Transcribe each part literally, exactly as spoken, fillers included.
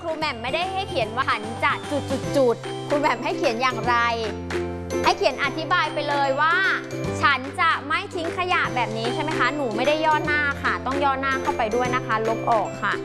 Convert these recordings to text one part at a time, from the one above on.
ครูแหม่มไม่ได้ให้เขียนว่าฉันจะจุดจุดจุดครูแหม่มให้เขียนอย่างไรให้เขียนอธิบายไปเลยว่าฉันจะไม่ทิ้งขยะแบบนี้ใช่ไหมคะหนูไม่ได้ย่อหน้าค่ะต้องย่อหน้าเข้าไปด้วยนะคะลบออกค่ะ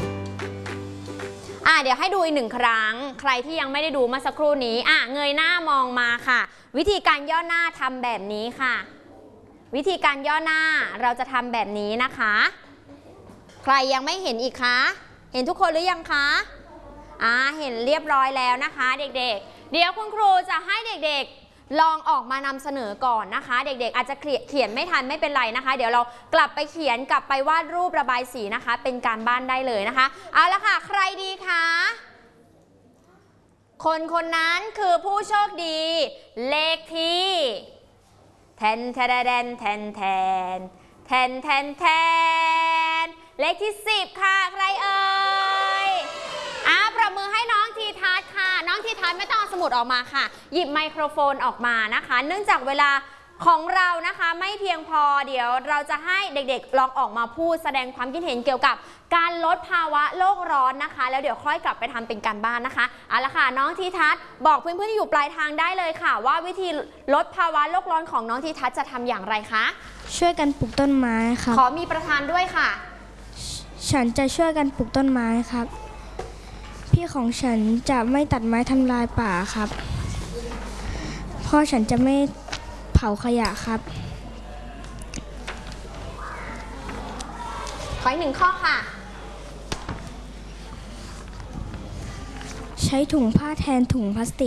อ่ะเดี๋ยวให้ดูอีกหนึ่งครั้งใครที่ยังไม่ได้ดูเมื่อสักครู่นี้อ่ะเงยหน้ามองมาค่ะวิธีการย่อหน้าทำแบบนี้ค่ะวิธีการย่อหน้าเราจะทำแบบนี้นะคะใครยังไม่เห็นอีกคะเห็นทุกคนหรือยังคะอ่าเห็นเรียบร้อยแล้วนะคะเด็กๆเดี๋ยวคุณครูจะให้เด็กๆลองออกมานำเสนอก่อนนะคะเด็กๆอาจจะเขียนไม่ทันไม่เป็นไรนะคะเดี๋ยวเรากลับไปเขียนกลับไปวาดรูประบายสีนะคะเป็นการบ้านได้เลยนะคะเอาละค่ะใครดีคะคนคนนั้นคือผู้โชคดีเลขที่แทนแทนแทนแทนแทนแทนแทนแทนเลขที่สิบค่ะใครเอ่ยอ่ะประมือให้น้องทีทัศน์ค่ะน้องทีทัศน์ไม่ต้องเอาสมุดออกมาค่ะหยิบไมโครโฟนออกมานะคะเนื่องจากเวลาของเรานะคะไม่เพียงพอเดี๋ยวเราจะให้เด็กๆลองออกมาพูดแสดงความคิดเห็นเกี่ยวกับการลดภาวะโลกร้อนนะคะแล้วเดี๋ยวค่อยกลับไปทำเป็นการบ้านนะคะเอาละค่ะน้องทีทัศน์บอกเพื่อนๆที่อยู่ปลายทางได้เลยค่ะว่าวิธีลดภาวะโลกร้อนของน้องทีทัศน์จะทำอย่างไรคะช่วยกันปลูกต้นไม้ครับขอมีประธานด้วยค่ะฉันจะช่วยกันปลูกต้นไม้ครับพี่ของฉันจะไม่ตัดไม้ทำลายป่าครับพ่อฉันจะไม่เผาขยะครับขออีกหนึ่งข้อค่ะใช้ถุงผ้าแทนถุงพลาสติก